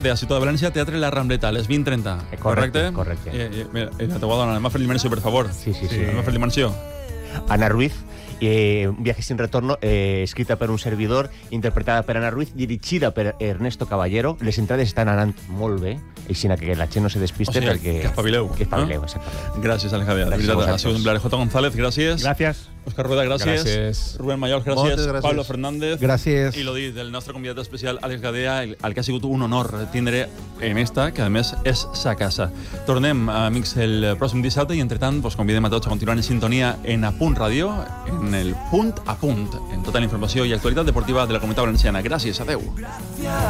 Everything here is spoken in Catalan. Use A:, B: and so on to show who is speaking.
A: de la Ciutat de València, Teatre La Rambleta, a les 20:30.
B: Correcte.
A: Mira, te voy a dar una más feliz dimensió, por favor.
B: Sí.
A: Una feliz dimensió.
B: Ana Ruiz, un viaje sin retorno, escrita per un servidor, interpretada per Ana Ruiz, dirigida per Ernesto Caballero. Les entrades estan anant molt bé, així que la gent no se despiste, perquè...
A: Que espavileu.
B: Que espavileu, exactament.
A: Gràcies, Àlex Javier. Ha sigut un plaer. J. González, gràcies.
C: Gràcies.
A: Òscar Rueda, gràcies. Rubén Mayol, gràcies. Pablo Fernández.
C: Gràcies.
A: I lo dit, del nostre convidat especial, Àlex Gadea, el que ha sigut un honor tindre en esta, que a més és sa casa. Tornem, amics, el pròxim dissabte i, entretant, vos convidem a tots a continuar en sintonia en Apunt Ràdio, en el Punt a Punt, en tota la informació i actualitat deportiva de la Comunitat Valenciana. Gràcies, adeu.